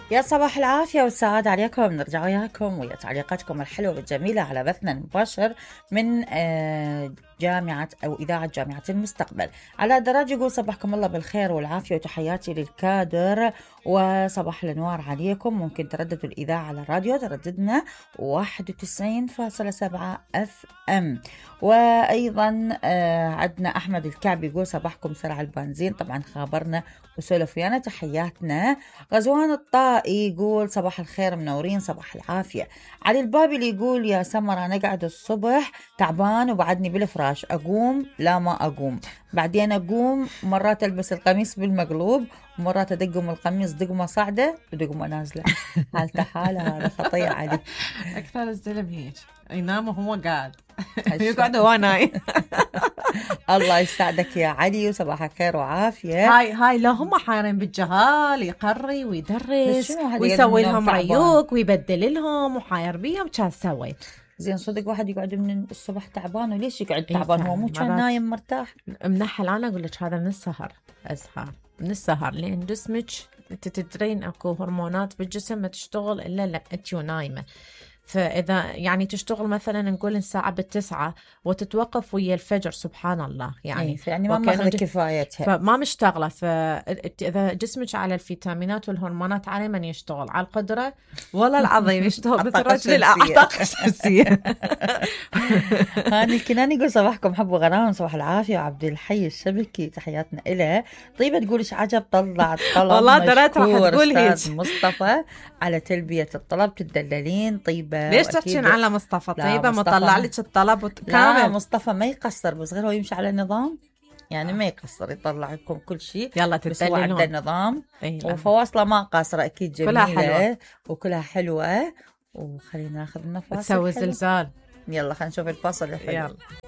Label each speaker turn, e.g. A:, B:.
A: يا صباح العافية والسعادة عليكم. نرجع وياكم ويا تعليقاتكم الحلوة والجميلة على بثنا المباشر من جامعة أو إذاعة جامعة المستقبل. على الدراج يقول صباحكم الله بالخير والعافية وتحياتي للكادر وصباح الأنوار عليكم. ممكن ترددوا الإذاعة على الراديو، ترددنا 91.7 FM. وأيضا عندنا أحمد الكعبي يقول صباحكم سرع البنزين، طبعا خابرنا وسولف ويانا، تحياتنا. غزوان الطائي يقول صباح الخير منورين، صباح العافية. علي البابي اللي يقول يا سمر أنا قاعد الصبح تعبان وبعدني بالفراش، أقوم لا ما أقوم، بعدين أقوم مرات ألبس القميص بالمقلوب ومرات أدقم القميص دقمة صاعدة ودقمة نازلة. حالته حالة، هذا خطية علي.
B: أكثر الزلم هيك ينام وهو قاعد يقعد وهو نايم.
A: الله يساعدك يا علي وصباح خير وعافية.
B: هاي لا هم حارين بالجهال، يقري ويدرس ويسوي لهم ريوق ويبدل لهم وحاير بيهم. كان سويت
A: زين صدق واحد يقعد من الصبح تعبان، وليش يقعد تعبان؟ هو مو كان نايم مرتاح
B: منحل. أنا أقول لك هذا من السهر، أزهر من السهر، لأن جسمك أنت تدرين أكو هرمونات بالجسم ما تشتغل إلا لما أنت نايمة. فإذا يعني تشتغل مثلا نقول الساعة 9 وتتوقف ويا الفجر، سبحان الله يعني
A: ما ماخذ كفايتها،
B: فما مشتغلة. فإذا جسمك على الفيتامينات والهرمونات على من يشتغل على القدرة والله العظيم يشتغل بالرجل الطاقة الشمسية.
A: هاني الكناني يقول صباحكم حب وغرام، صباح العافية. وعبد الحي الشبكي تحياتنا إله. طيبة تقول إيش عجب طلع الطلب.
B: والله دريت راح تقول هيك
A: مصطفى على تلبية الطلب، تدللين طيبة.
B: ليش تحكين على مصطفى؟ طيبة مطلع لك الطلب كامل.
A: لا مصطفى ما يقصر، بس غير هو يمشي على النظام، يعني ما يقصر، يطلع لكم كل شيء.
B: يلا
A: بس هو عنده النظام
B: إيه،
A: وفواصله ما قاصرة، أكيد جميلة
B: كلها حلوة.
A: وكلها حلوة. وخلينا ناخذ النفس،
B: تسوي زلزال.
A: يلا خلينا نشوف الفصل الحلو.
B: يلا.